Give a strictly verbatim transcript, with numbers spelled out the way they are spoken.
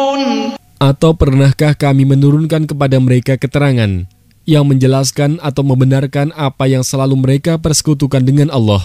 Atau pernahkah kami menurunkan kepada mereka keterangan yang menjelaskan atau membenarkan apa yang selalu mereka persekutukan dengan Allah?